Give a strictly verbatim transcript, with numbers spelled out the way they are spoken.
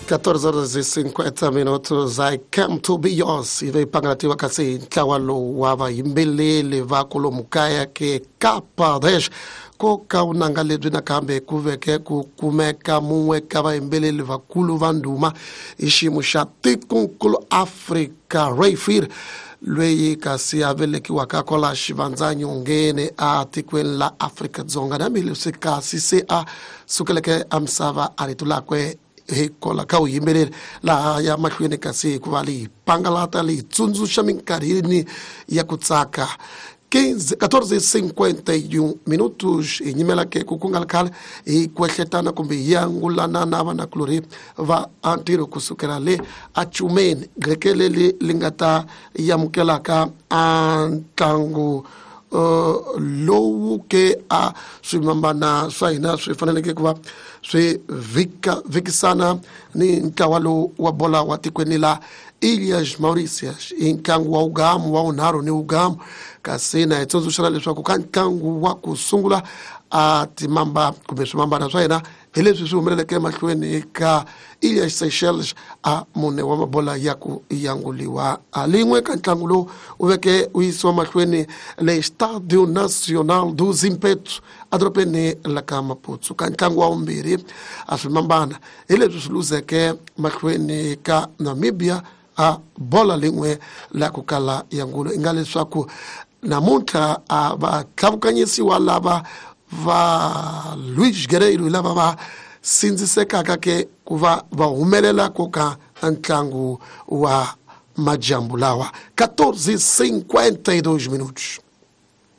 quatorze horas e cinquenta minutos. I come to be yours. Ive pangalatiwa kasi ntawalo wava imbelele vakulo mukaya ke kapa desh ko kaunangaledwi na kambe kuveke kukumeka muwe kava imbelele vakulu vanduma ishimusha tikunkulu Afrika Rayfir lweyi kasi aveleki wakakola shivanzanyo ngene a tikwen la Afrika zonga na mili usika sise a sukeleke amsava aritulakwe hekola kau yimbelele la ya makwene kasi kuvali pangalata li tsunzu shaminkarini ya kutsaka quatorze e cinquenta e um minutos e nyimela ke kukungalakala e kwehletana kumbi yangulana nava na klori va antiro kusukera le achumen grekele le lingata yamukelaka antangu uh, lowu ke a swimambana swaina swifaneleke kuva swi vika vikisana ni ntawalo wa bola wa tikweni la Ilhas Maurícias inkangu wa ugamu wa unaro ni ugamu kasina etonzu shana leswaku kankangu wa kusungula ati mamba kumesumamba na swaina elezu sumeleke mahlweni ka Ilhas Seychelles a mune wa mabola yaku yanguliwa alingwe kankangu lo uveke uiswa mahlweni le Estádio Nacional dos Impetos adropene la kama putsu kankangu wa umbiri asumambana elezu suluzeke mahlweni ka Namibia a bola lingwe la kukala yangulo ingale swaku na munta a ba kavukanyisi wala ba va Luis Guerreiro lava va sinziseka kake kuva va humelela koka antlangu wa majambulawa quatorze e cinquenta e dois minutos.